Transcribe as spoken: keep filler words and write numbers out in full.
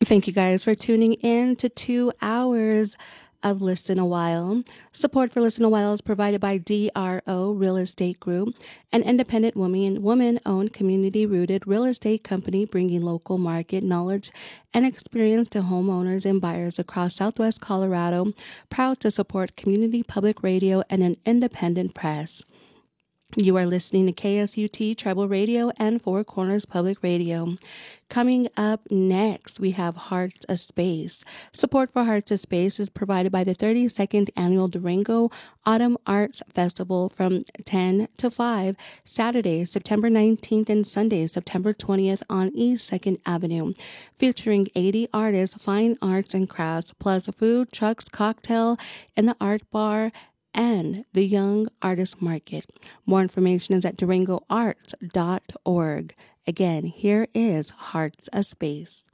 Thank you guys for tuning in to two hours of Listen a While. Support for Listen a While is provided by D R O Real Estate Group, an independent woman woman-owned, community-rooted real estate company bringing local market knowledge and experience to homeowners and buyers across Southwest Colorado. Proud to support community public radio and an independent press. You are listening to K S U T Tribal Radio and Four Corners Public Radio. Coming up next, we have Hearts of Space. Support for Hearts of Space is provided by the thirty-second Annual Durango Autumn Arts Festival from ten to five, Saturday, September nineteenth and Sunday, September twentieth on East second Avenue, featuring eighty artists, fine arts and crafts, plus food, trucks, cocktail, and the art bar, and the Young Artist Market. More information is at durango arts dot org. Again, here is Hearts of Space.